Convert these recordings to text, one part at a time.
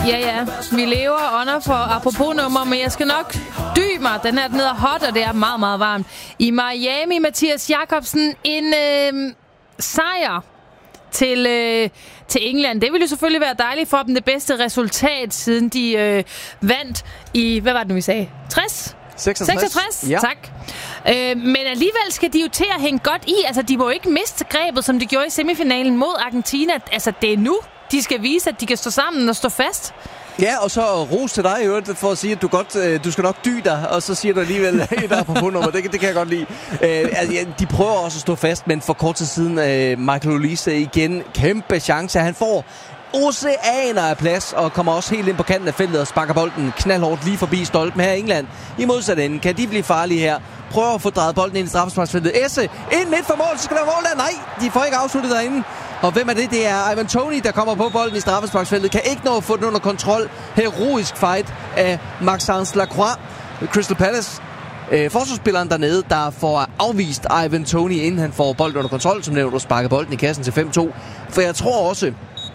Ja. Vi lever under for apropos nummer, men jeg skal nok dy mig. Den er nede hot, og det er meget, meget varmt. I Miami, Mathias Jakobsen, en sejr til England. Det ville jo selvfølgelig være dejligt for dem. Det bedste resultat, siden de vandt i, hvad var det nu, vi sagde? 66? Ja. Tak. Men alligevel skal de jo til at hænge godt i. Altså, de må jo ikke miste grebet, som de gjorde i semifinalen mod Argentina. Altså, det er nu, de skal vise, at de kan stå sammen og stå fast. Ja, og så ros til dig, Jørgen, for at sige, at du skal nok dy dig, og så siger du alligevel et apropos-nummer. Det kan jeg godt lide. De prøver også at stå fast, men for kort tid siden, Michael Olise igen, kæmpe chance. Han får oceaner af plads, og kommer også helt ind på kanten af feltet og sparker bolden knaldhårdt lige forbi stolpen her i England. I modsat ende, kan de blive farlige her? Prøver at få drejet bolden ind i straffesparksfeltet. Esse, ind midt for mål, så skal der mål der. Nej, de får ikke afsluttet derinde. Og hvem er det? Det er Ivan Toney, der kommer på bolden i straffesparksfeltet. Kan ikke nå at få den under kontrol. Heroisk fight af Maxence Lacroix, Crystal Palace. Forsvarsspilleren dernede, der får afvist Ivan Toney, inden han får bolden under kontrol, som nævnt, og sparker bolden i kassen til 5-2. For jeg tror også,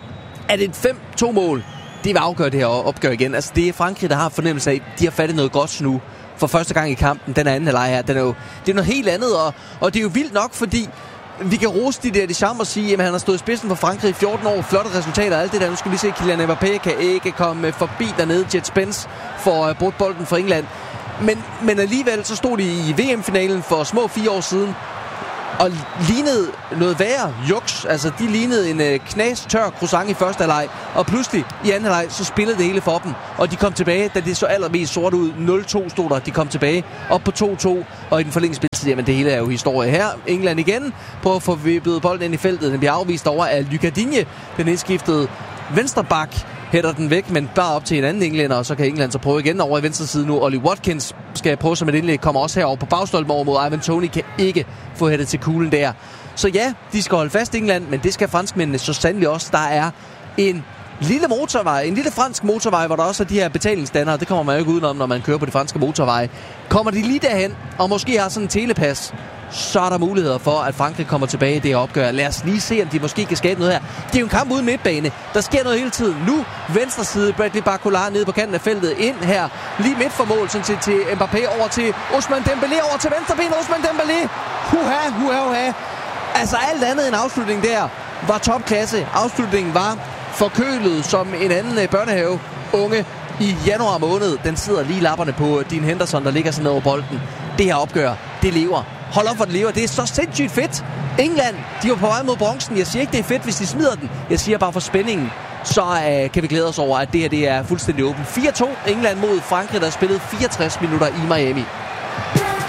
at et 5-2-mål, det vil afgøre det her opgør igen. Altså, det er Frankrig, der har fornemmelse af, de har fattet noget godt nu for første gang i kampen. Den anden halvleg her, det er noget helt andet, og det er jo vildt nok, fordi vi kan rose de samme og sige, at han har stået i spidsen for Frankrig i 14 år, flotte resultater og alt det der. Nu skal vi se, Kylian Mbappé kan ikke komme forbi dernede. Jet Spence får brugt bolden for England. Men alligevel så stod de i VM-finalen for små 4 år siden og lignede noget værre juks. Altså, de lignede en knastør croissant i første halvleg, og pludselig i anden halvleg, så spillede det hele for dem. Og de kom tilbage, da det så allermest sort ud. 0-2 stod der, de kom tilbage op på 2-2, og i den forlængende spilletid, jamen det hele er jo historie her. England igen på at få vippet bolden ind i feltet. Den bliver afvist over af Lucas Digne, den indskiftede venstreback. Hætter den væk, men bare op til en anden englænder, og så kan England så prøve igen over i venstre side nu. Ollie Watkins skal prøve som et indlæg, kommer også herover på bagstolpen over mod Ivan Toney, kan ikke få hættet til kuglen der. Så ja, de skal holde fast i England, men det skal franskmændene så sandelig også. Der er en lille motorvej, en lille fransk motorvej, hvor der også er de her betalingsstandere. Det kommer man jo ikke udenom, når man kører på de franske motorveje. Kommer de lige derhen, og måske har sådan en telepas, så er der muligheder for, at Frankrig kommer tilbage i det her opgør. Lad os lige se, om de måske kan skabe noget her. Det er jo en kamp uden midtbane. Der sker noget hele tiden. Nu venstre side, Bradley Barcola nede på kanten af feltet. Ind her, lige midt for mål, sådan til Mbappé, over til Ousmane Dembélé, over til venstre ben, Ousmane Dembélé. Huha. Altså alt andet end afslutningen der var topklasse. Afslutningen var forkølet som en anden børnehave unge i januar måned. Den sidder lige lapperne på Dean Henderson, der ligger sådan over bolden. Det her opgør, det lever. Hold op, for det lever. Det er så sindssygt fedt. England, de var på vej mod bronzen. Jeg siger ikke, det er fedt, hvis de smider den. Jeg siger bare for spændingen. Så kan vi glæde os over, at det her det er fuldstændig åbent. 4-2 England mod Frankrig, der har spillet 64 minutter i Miami.